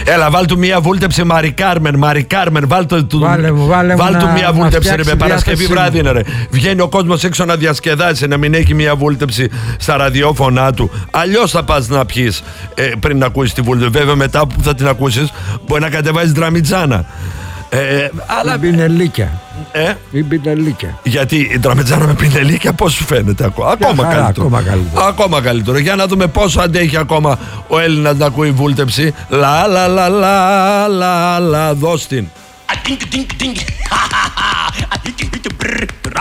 Έλα, βάλ του μία βούλτεψη Μαρι Κάρμεν, βάλ του μία βούλτεψη ρε, Παρασκευή βράδυ είναι ρε. Βγαίνει ο κόσμος έξω να διασκεδάσει, να μην έχει μία βούλτεψη στα ραδιόφωνά του. Αλλιώς θα πας να πιεις πριν να ακούσεις τη βούλτεψη. Βέβαια μετά που θα την ακούσεις μπορεί να κατεβάζεις δραμιτζάνα. Αλλά πινελίκια. Ή πινελίκια. Γιατί η δραμιτζάνα με πινελίκια πώς σου φαίνεται ακόμα καλύτερο. Για να δούμε πόσο αντέχει ακόμα ο Έλληνας να ακούει βούλτεψη. Λα, δώσ' την.